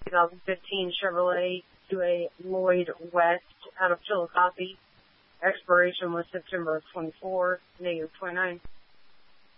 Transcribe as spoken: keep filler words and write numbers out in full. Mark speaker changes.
Speaker 1: two thousand fifteen Chevrolet to a Lloyd West out of Chillicothe. Expiration was September of twenty-four, negative twenty-nine.